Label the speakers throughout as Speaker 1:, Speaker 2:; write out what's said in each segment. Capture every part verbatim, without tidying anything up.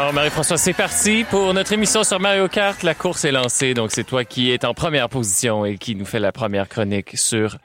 Speaker 1: Alors, Marie-Françoise, c'est parti pour notre émission sur Mario Kart. La course est lancée, donc c'est toi qui es en première position et qui nous fait la première chronique sur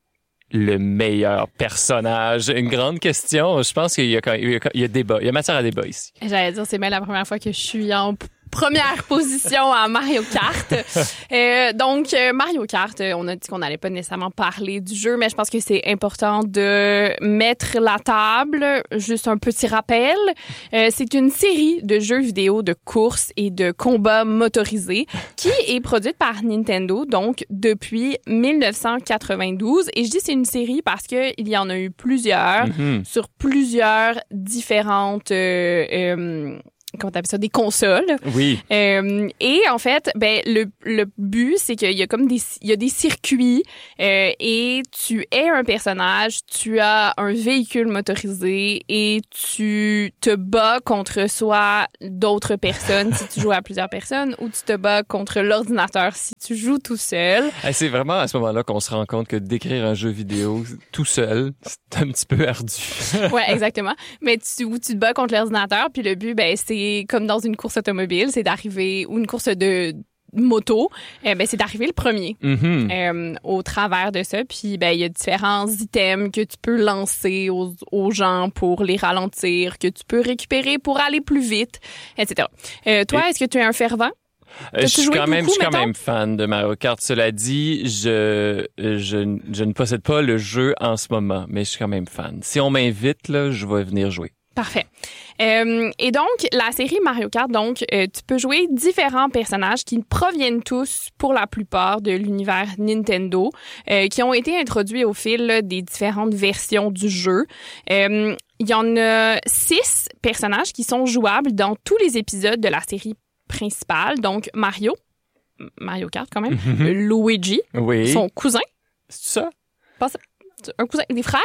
Speaker 1: le meilleur personnage. Une grande question. Je pense qu'il y a, il y a, il y a débat. Il y a matière à débat ici.
Speaker 2: J'allais dire, c'est bien la première fois que je suis en première position à Mario Kart. euh, donc, euh, Mario Kart, on a dit qu'on n'allait pas nécessairement parler du jeu, mais je pense que c'est important de mettre la table. Juste un petit rappel. Euh, c'est une série de jeux vidéo de course et de combats motorisés qui est produite par Nintendo, donc depuis dix-neuf cent quatre-vingt-douze. Et je dis c'est une série parce que il y en a eu plusieurs mm-hmm. sur plusieurs différentes... Euh, euh, comment t'appelles ça, des consoles.
Speaker 1: Oui.
Speaker 2: Euh, et en fait, ben le le but c'est qu'il y a comme des il y a des circuits euh, et tu es un personnage, tu as un véhicule motorisé et tu te bats contre soit d'autres personnes si tu joues à plusieurs personnes ou tu te bats contre l'ordinateur si tu joues tout seul.
Speaker 1: Ah, c'est vraiment à ce moment-là qu'on se rend compte que d'écrire un jeu vidéo tout seul, c'est un petit peu ardu.
Speaker 2: Ouais, exactement. Mais tu où tu te bats contre l'ordinateur puis le but ben c'est comme dans une course automobile, c'est d'arriver, ou une course de moto, eh ben c'est d'arriver le premier
Speaker 1: mm-hmm.
Speaker 2: euh, au travers de ça. Puis ben il y a différents items que tu peux lancer aux, aux gens pour les ralentir, que tu peux récupérer pour aller plus vite, et cetera. Euh, toi, Et... est-ce que tu es un fervent?
Speaker 1: Je suis quand même, beaucoup, je suis quand même fan de Mario Kart. Cela dit, je, je, je ne possède pas le jeu en ce moment, mais je suis quand même fan. Si on m'invite, là, je vais venir jouer.
Speaker 2: Parfait. Euh, et donc, la série Mario Kart, donc, euh, tu peux jouer différents personnages qui proviennent tous, pour la plupart, de l'univers Nintendo, euh, qui ont été introduits au fil là, des différentes versions du jeu. Euh, il y en a six personnages qui sont jouables dans tous les épisodes de la série principale. Donc, Mario, Mario Kart quand même, mm-hmm. Luigi,
Speaker 1: oui.
Speaker 2: son cousin.
Speaker 1: C'est ça?
Speaker 2: Pas ça. Un cousin, des frères?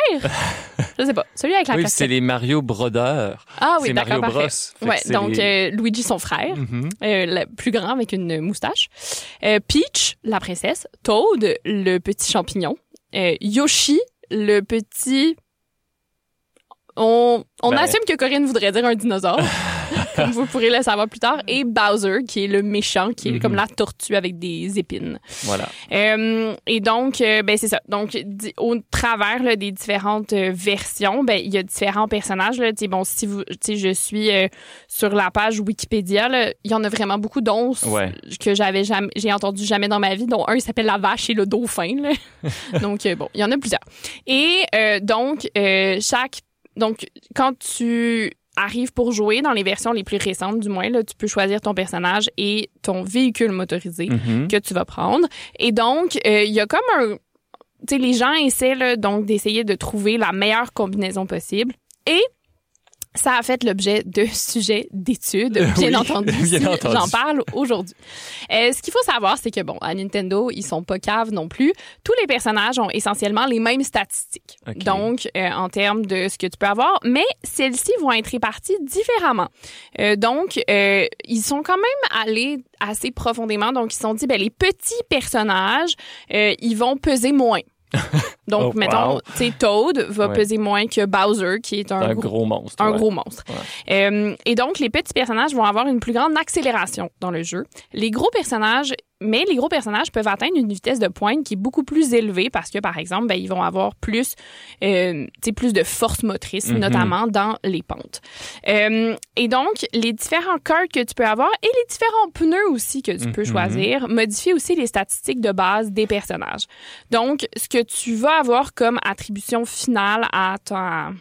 Speaker 2: Je sais pas. Celui avec la
Speaker 1: oui,
Speaker 2: casquette.
Speaker 1: c'est les Mario Brothers.
Speaker 2: Ah oui,
Speaker 1: c'est
Speaker 2: d'accord,
Speaker 1: Mario
Speaker 2: parfait.
Speaker 1: Bros.
Speaker 2: Ouais, donc
Speaker 1: les...
Speaker 2: euh, Luigi, son frère, mm-hmm. euh, le plus grand avec une moustache. Euh, Peach, la princesse. Toad, le petit champignon. Euh, Yoshi, le petit... On, on ben... assume que Corinne voudrait dire un dinosaure, comme vous pourrez le savoir plus tard. Et Bowser, qui est le méchant, qui est mm-hmm. comme la tortue avec des épines.
Speaker 1: Voilà.
Speaker 2: Euh, et donc, euh, ben c'est ça. Donc, di- au travers là, des différentes euh, versions, ben il y a différents personnages. Là. T'sais, bon, si vous, t'sais, je suis euh, sur la page Wikipédia, là, il y en a vraiment beaucoup, dont
Speaker 1: ouais.
Speaker 2: que j'avais jamais, j'ai entendu jamais dans ma vie. Dont un, il s'appelle la vache et le dauphin. Là. donc, euh, bon, il y en a plusieurs. Et euh, donc, euh, chaque Donc, quand tu arrives pour jouer dans les versions les plus récentes, du moins, là, tu peux choisir ton personnage et ton véhicule motorisé mm-hmm. que tu vas prendre. Et donc, il euh, y a comme un... Tu sais, les gens essaient là, donc d'essayer de trouver la meilleure combinaison possible. Et ça a fait l'objet de sujets d'études, bien
Speaker 1: oui,
Speaker 2: entendu,
Speaker 1: bien
Speaker 2: si
Speaker 1: entendu.
Speaker 2: J'en parle aujourd'hui. Euh, ce qu'il faut savoir, c'est que, bon, à Nintendo, ils sont pas caves non plus. Tous les personnages ont essentiellement les mêmes statistiques. Okay. Donc, euh, en termes de ce que tu peux avoir, mais celles-ci vont être réparties différemment. Euh, donc, euh, ils sont quand même allés assez profondément. Donc, ils se sont dit, ben les petits personnages, euh, ils vont peser moins. Donc,
Speaker 1: oh,
Speaker 2: mettons,
Speaker 1: wow.
Speaker 2: tu sais, Toad va
Speaker 1: ouais.
Speaker 2: peser moins que Bowser, qui est un,
Speaker 1: un
Speaker 2: gros,
Speaker 1: gros monstre.
Speaker 2: Un
Speaker 1: ouais.
Speaker 2: gros monstre.
Speaker 1: Ouais.
Speaker 2: Euh, et donc, les petits personnages vont avoir une plus grande accélération dans le jeu. Les gros personnages, mais les gros personnages peuvent atteindre une vitesse de pointe qui est beaucoup plus élevée parce que, par exemple, ben, ils vont avoir plus, euh, tu sais, plus de force motrice, mm-hmm. notamment dans les pentes. Euh, et donc, les différents karts que tu peux avoir et les différents pneus aussi que tu mm-hmm. peux choisir modifient aussi les statistiques de base des personnages. Donc, ce que tu vas avoir comme attribution finale à ton...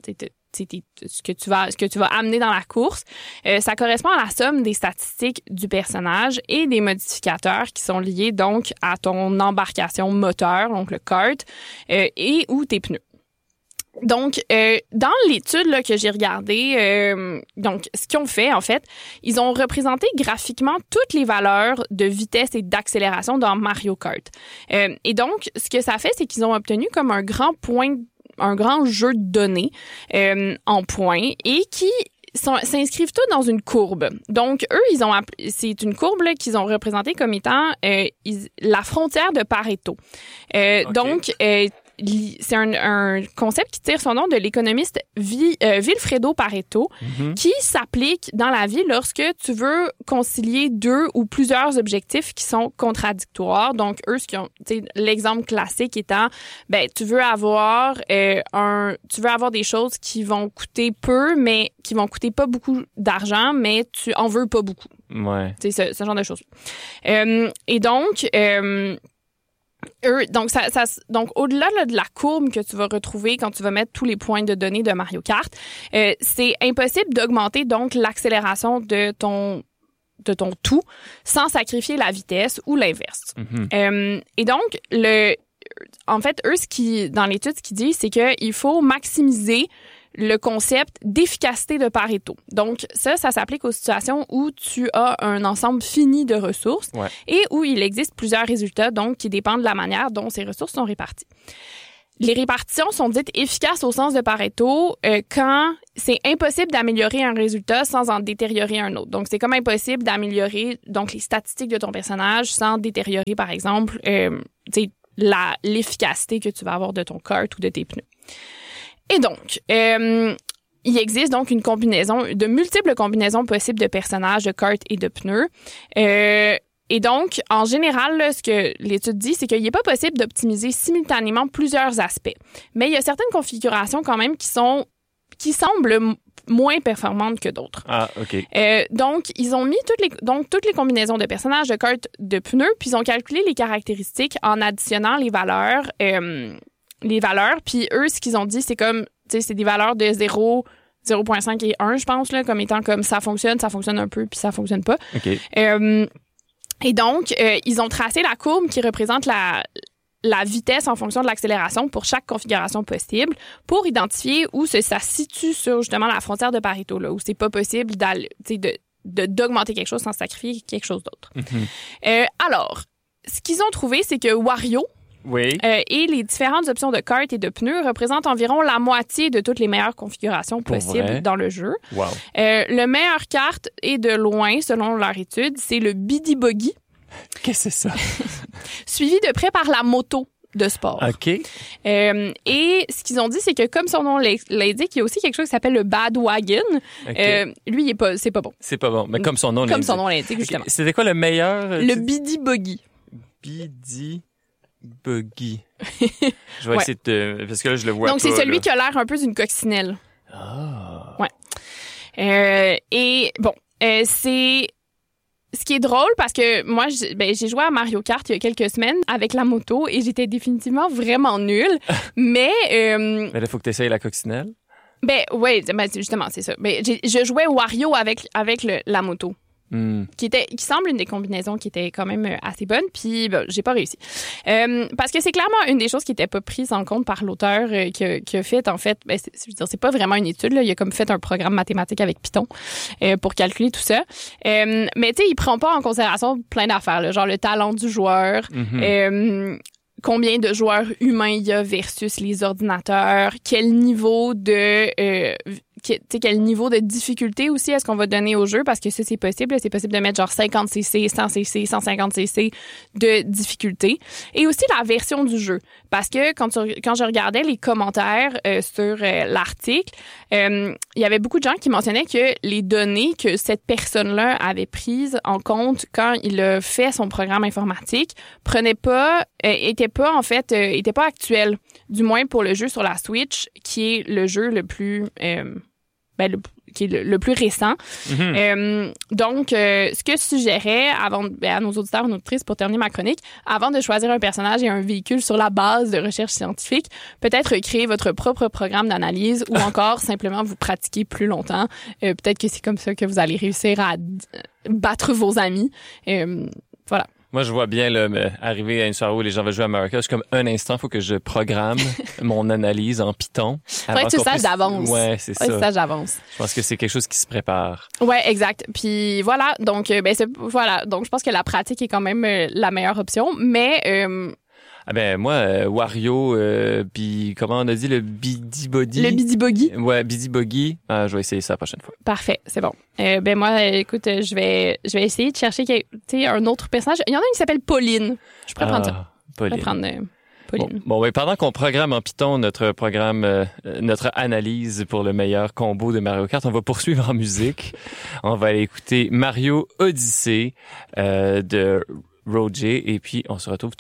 Speaker 2: ce que tu vas ce que tu vas amener dans la course, euh, ça correspond à la somme des statistiques du personnage et des modificateurs qui sont liés donc à ton embarcation moteur, donc le kart, euh, et ou tes pneus. Donc, euh, dans l'étude là, que j'ai regardée, euh, donc ce qu'ils ont fait, en fait, ils ont représenté graphiquement toutes les valeurs de vitesse et d'accélération dans Mario Kart. Euh, et donc, ce que ça fait, c'est qu'ils ont obtenu comme un grand point, un grand jeu de données euh, en points et qui sont, s'inscrivent tous dans une courbe. Donc, eux, ils ont c'est une courbe là, qu'ils ont représentée comme étant euh, ils, la frontière de Pareto. Euh, okay. Donc, euh, c'est un, un concept qui tire son nom de l'économiste Vi, euh, Vilfredo Pareto, mm-hmm. qui s'applique dans la vie lorsque tu veux concilier deux ou plusieurs objectifs qui sont contradictoires. Donc, eux, ce qui ont, l'exemple classique étant, ben, tu veux avoir euh, un, tu veux avoir des choses qui vont coûter peu, mais qui vont coûter pas beaucoup d'argent, mais tu en veux pas beaucoup.
Speaker 1: Ouais.
Speaker 2: C'est ce, ce genre de choses. Euh, et donc, euh, eux, donc, ça, ça, donc, au-delà là, de la courbe que tu vas retrouver quand tu vas mettre tous les points de données de Mario Kart, euh, c'est impossible d'augmenter donc l'accélération de ton de ton tout sans sacrifier la vitesse ou l'inverse. Mm-hmm. Euh, et donc, le, en fait, eux, ce qui, dans l'étude, ce qu'ils disent, c'est qu'il faut maximiser le concept d'efficacité de Pareto. Donc, ça, ça s'applique aux situations où tu as un ensemble fini de ressources
Speaker 1: ouais.
Speaker 2: et où il existe plusieurs résultats, donc, qui dépendent de la manière dont ces ressources sont réparties. Les répartitions sont dites efficaces au sens de Pareto euh, quand c'est impossible d'améliorer un résultat sans en détériorer un autre. Donc, c'est comme impossible d'améliorer donc les statistiques de ton personnage sans détériorer, par exemple, euh, la, l'efficacité que tu vas avoir de ton kart ou de tes pneus. Et donc, euh, il existe donc une combinaison, de multiples combinaisons possibles de personnages, de cartes et de pneus. Euh, et donc, en général, là, ce que l'étude dit, c'est qu'il n'est pas possible d'optimiser simultanément plusieurs aspects. Mais il y a certaines configurations quand même qui sont, qui semblent m- moins performantes que d'autres.
Speaker 1: Ah, OK.
Speaker 2: Euh, donc, ils ont mis toutes les, donc, toutes les combinaisons de personnages, de cartes, de pneus, puis ils ont calculé les caractéristiques en additionnant les valeurs, euh, les valeurs, puis eux, ce qu'ils ont dit, c'est comme, tu sais, c'est des valeurs de zéro, zéro virgule cinq et un, je pense, là, comme étant comme ça fonctionne, ça fonctionne un peu, puis ça fonctionne pas.
Speaker 1: OK.
Speaker 2: Euh, et donc, euh, ils ont tracé la courbe qui représente la, la vitesse en fonction de l'accélération pour chaque configuration possible pour identifier où ça, ça se situe sur, justement, la frontière de Pareto, là, où c'est pas possible d'aller, tu sais, de, de, d'augmenter quelque chose sans sacrifier quelque chose d'autre. Mm-hmm. Euh, alors, ce qu'ils ont trouvé, c'est que Wario,
Speaker 1: Oui.
Speaker 2: Euh, et les différentes options de cartes et de pneus représentent environ la moitié de toutes les meilleures configurations
Speaker 1: Pour
Speaker 2: possibles
Speaker 1: vrai?
Speaker 2: dans le jeu.
Speaker 1: Wow.
Speaker 2: Euh, le meilleur carte, et de loin, selon leur étude, c'est le Bidi Buggy.
Speaker 1: Qu'est-ce que c'est ça?
Speaker 2: Suivi de près par la moto de sport.
Speaker 1: OK.
Speaker 2: Euh, et ce qu'ils ont dit, c'est que comme son nom l'indique, il y a aussi quelque chose qui s'appelle le Bad Wagon.
Speaker 1: Okay.
Speaker 2: Euh, lui, il est pas, c'est pas bon.
Speaker 1: C'est pas bon, mais comme son nom
Speaker 2: comme
Speaker 1: l'indique.
Speaker 2: Comme son nom l'indique, justement.
Speaker 1: Okay. C'était quoi le meilleur?
Speaker 2: Le tu... Bidi Buggy.
Speaker 1: Bidi Buggy. Je vais
Speaker 2: ouais.
Speaker 1: essayer de... Parce que là, je le vois
Speaker 2: Donc,
Speaker 1: pas.
Speaker 2: Donc, c'est celui
Speaker 1: là.
Speaker 2: qui a l'air un peu d'une coccinelle.
Speaker 1: Ah.
Speaker 2: Ouais. Euh, et bon, euh, c'est... Ce qui est drôle, parce que moi, j'ai, ben, j'ai joué à Mario Kart il y a quelques semaines avec la moto et j'étais définitivement vraiment nulle. mais... Euh,
Speaker 1: mais là, il faut que tu essayes la coccinelle.
Speaker 2: Ben, oui, ben, justement, c'est ça. Ben, j'ai, je jouais Wario avec, avec le, la moto. Mm. Qui était, qui semble une des combinaisons qui était quand même assez bonne, puis ben, j'ai pas réussi. Euh, parce que c'est clairement une des choses qui était pas prise en compte par l'auteur euh, qui, a, qui a fait, en fait, ben, c'est, je veux dire, c'est pas vraiment une étude, là, il a comme fait un programme mathématique avec Python euh, pour calculer tout ça. Euh, mais tu sais, il prend pas en considération plein d'affaires, là, genre le talent du joueur, mm-hmm. euh, combien de joueurs humains il y a versus les ordinateurs, quel niveau de euh, quel niveau de difficulté aussi est-ce qu'on va donner au jeu, parce que ça c'est possible, c'est possible de mettre genre cinquante centimètres, cent centimètres, cent cinquante centimètres de difficulté, et aussi la version du jeu, parce que quand tu, quand je regardais les commentaires euh, sur euh, l'article, euh, il y avait beaucoup de gens qui mentionnaient que les données que cette personne-là avait prises en compte quand il a fait son programme informatique prenaient pas, euh, étaient pas en fait, euh, étaient pas actuelles, du moins pour le jeu sur la Switch, qui est le jeu le plus euh, Ben, le, qui est le, le plus récent. Mm-hmm. Euh, donc, euh, ce que je suggérais avant, ben, à nos auditeurs et nos auditrices, pour terminer ma chronique, avant de choisir un personnage et un véhicule sur la base de recherche scientifique, peut-être créer votre propre programme d'analyse ou encore simplement vous pratiquer plus longtemps. Euh, peut-être que c'est comme ça que vous allez réussir à d- battre vos amis. Euh, voilà.
Speaker 1: Moi, je vois bien là, arriver à une soirée où les gens veulent jouer à Mario Kart. Je suis comme un instant, il faut que je programme mon analyse en Python.
Speaker 2: Faudrait que tu le saches d'avance.
Speaker 1: Ouais, c'est ça.
Speaker 2: Faudrait que tu le saches d'avance.
Speaker 1: Je pense que c'est quelque chose qui se prépare.
Speaker 2: Ouais, exact. Puis voilà, donc ben c'est, voilà, donc je pense que la pratique est quand même euh, la meilleure option, mais euh,
Speaker 1: ah ben moi euh, Wario euh, puis comment on a dit le Bidi Buggy.
Speaker 2: Le Bidi Buggy.
Speaker 1: Ouais, Bidi Buggy. Ah, je vais essayer ça la prochaine fois.
Speaker 2: Parfait, c'est bon. Euh, ben moi, écoute, je vais, je vais essayer de chercher, tu sais, un autre personnage. Il y en a une qui s'appelle Pauline. Je pourrais
Speaker 1: ah,
Speaker 2: prendre ça.
Speaker 1: Pauline.
Speaker 2: Je pourrais prendre. Euh, Pauline.
Speaker 1: Bon, bon ben, pendant qu'on programme en Python notre programme, euh, notre analyse pour le meilleur combo de Mario Kart, on va poursuivre en musique. On va aller écouter Mario Odyssey euh, de Roger et puis on se retrouve